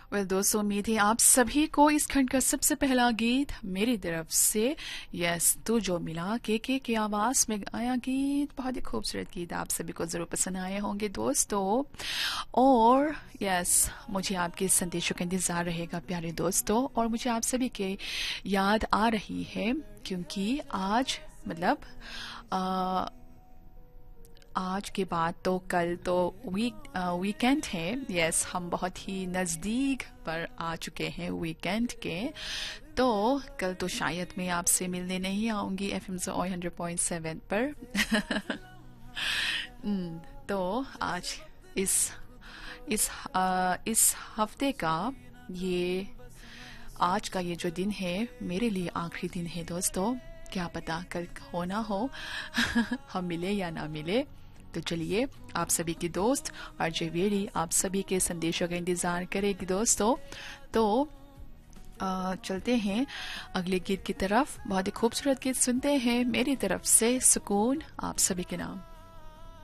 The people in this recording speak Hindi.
दोस्तों, उम्मीद है आप सभी को इस खंड का सबसे पहला गीत मेरी तरफ से यस तू जो मिला के आवाज में गाया गीत, बहुत ही खूबसूरत गीत, आप सभी को जरूर पसंद आए होंगे दोस्तों। और यस, मुझे आपके संदेशों का इंतजार रहेगा प्यारे दोस्तों, और मुझे आप सभी के याद आ रही है क्योंकि आज मतलब आज के बाद तो कल तो वीकेंड है। यस, हम बहुत ही नज़दीक पर आ चुके हैं वीकेंड के। तो कल तो शायद मैं आपसे मिलने नहीं आऊंगी एफएम 100.7 पर। तो आज इस इस हफ्ते का ये आज का ये जो दिन है मेरे लिए आखिरी दिन है दोस्तों। क्या पता कल हो ना हो हम मिले या ना मिले। तो चलिए, आप सभी की दोस्त आरजे वेरी आप सभी के संदेशों का इंतजार करेगी दोस्तों। तो चलते हैं अगले गीत की तरफ। बहुत ही खूबसूरत गीत सुनते हैं मेरी तरफ से, सुकून आप सभी के नाम।